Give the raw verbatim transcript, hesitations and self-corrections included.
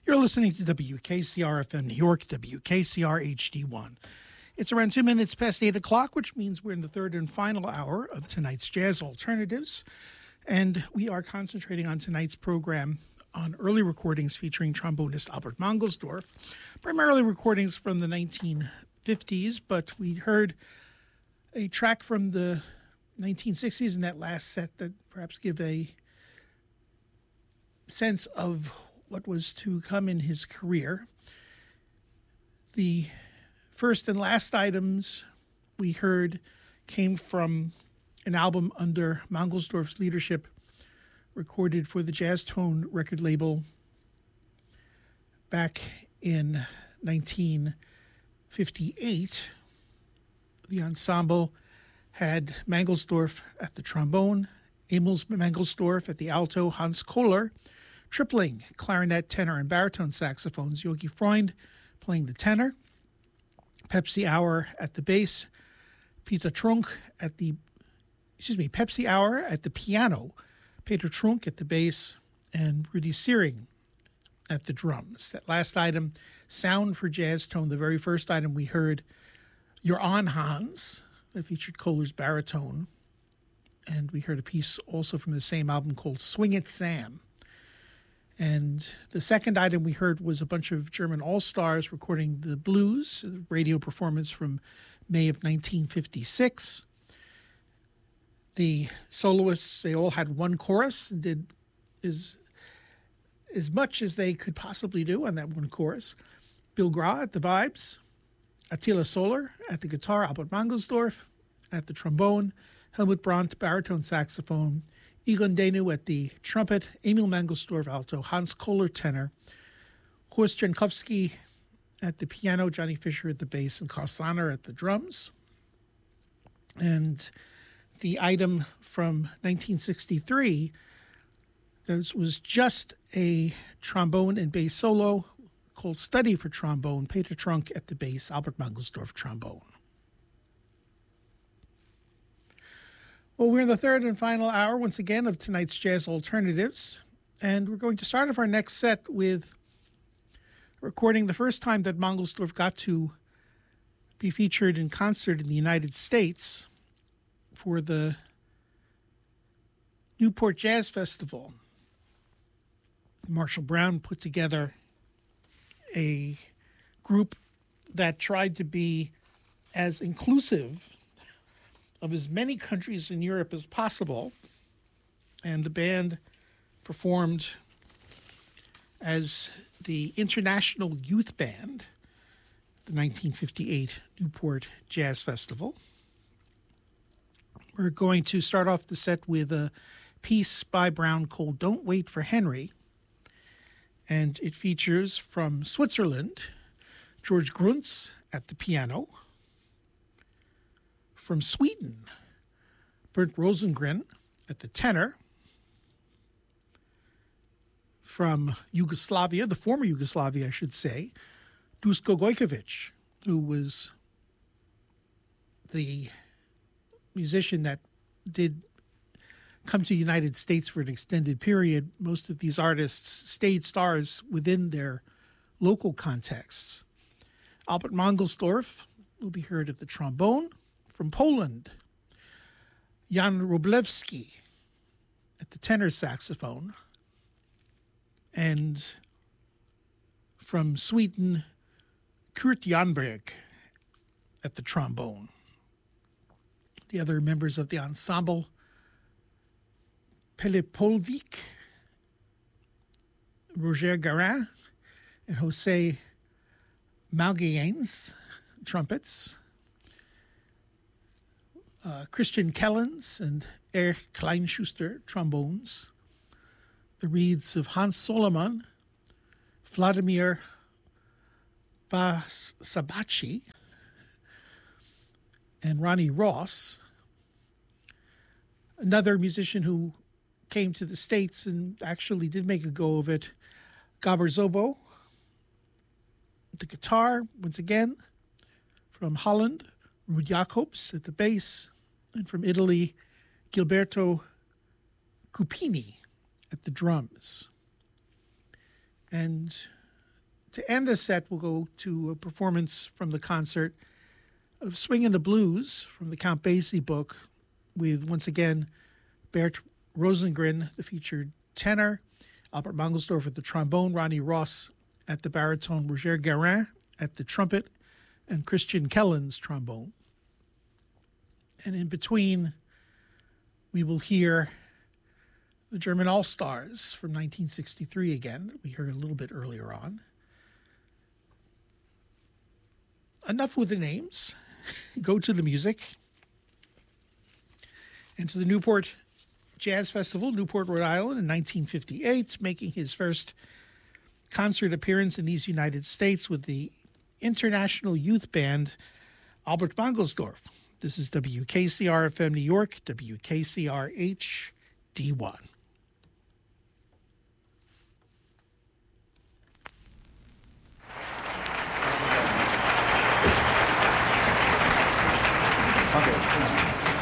You're listening to W K C R F M New York, W K C R H D one. It's around two minutes past eight o'clock, which means we're in the third and final hour of tonight's Jazz Alternatives. And we are concentrating on tonight's program on early recordings featuring trombonist Albert Mangelsdorff, primarily recordings from the nineteen fifties, but we heard a track from the nineteen sixties in that last set that perhaps give a sense of what was to come in his career. The first and last items we heard came from an album under Mangelsdorff's leadership, recorded for the Jazz Tone record label back in nineteen fifty-eight. The ensemble had Mangelsdorff at the trombone, Emil Mangelsdorff at the alto, Hans Kohler tripling clarinet, tenor, and baritone saxophones, Yogi Freund playing the tenor, Pepsi Auer at the bass, Peter Trunk at the, excuse me, Pepsi Auer at the piano, Peter Trunk at the bass, and Rudy Searing at the drums. That last item, Sound for Jazz Tone, the very first item we heard, You're On, Hans, that featured Kohler's baritone. And we heard a piece also from the same album called Swing It, Sam. And the second item we heard was a bunch of German all-stars recording the blues, a radio performance from May of nineteen fifty-six. The soloists, they all had one chorus and did as, as much as they could possibly do on that one chorus. Bill Gra at the vibes, Attila Solar at the guitar, Albert Mangelsdorff at the trombone, Helmut Brandt baritone saxophone, Egon Danu at the trumpet, Emil Mangelsdorff alto, Hans Kohler tenor, Horst Jankowski at the piano, Johnny Fisher at the bass, and Karl Sonner at the drums. And the item from nineteen sixty-three, this was just a trombone and bass solo called Study for Trombone, Peter Trunk at the bass, Albert Mangelsdorff trombone. Well, we're in the third and final hour, once again, of tonight's Jazz Alternatives, and we're going to start off our next set with recording the first time that Mangelsdorff got to be featured in concert in the United States for the Newport Jazz Festival. Marshall Brown put together a group that tried to be as inclusive of as many countries in Europe as possible, and the band performed as the International Youth Band, the nineteen fifty-eight Newport Jazz Festival. We're going to start off the set with a piece by Brown called Don't Wait for Henry, and it features from Switzerland, George Gruntz at the piano. From Sweden, Bernd Rosengren at the tenor. From Yugoslavia, the former Yugoslavia, I should say, Dusko Gojkovic, who was the musician that did come to the United States for an extended period. Most of these artists stayed stars within their local contexts. Albert Mangelsdorff will be heard at the trombone. From Poland, Jan Wroblewski at the tenor saxophone. And from Sweden, Kurt Janberg at the trombone. The other members of the ensemble, Pelle Polvik, Roger Garin, and Jose Malgaines, trumpets. Uh, Christian Kellens and Erich Kleinschuster, trombones. The reeds of Hans Solomon, Vladimir Basabachi, and Ronnie Ross. Another musician who came to the States and actually did make a go of it, Gabor Zobo. The guitar, once again, from Holland, Ruud Jacobs at the bass, and from Italy, Gilberto Cupini at the drums. And To end this set, we'll go to a performance from the concert of Swingin' the Blues from the Count Basie book with, once again, Bert Rosengren, the featured tenor, Albert Mangelsdorf at the trombone, Ronnie Ross at the baritone, Roger Guerin at the trumpet, and Christian Kellens trombone. And in between, we will hear the German All-Stars from nineteen sixty-three again, that we heard a little bit earlier on. Enough with the names. Go to the music. And to the Newport Jazz Festival, Newport, Rhode Island in nineteen fifty-eight, making his first concert appearance in these United States with the International Youth Band, Albert Mangelsdorf. This is W K C R F M New York, W K C R H D one. Okay.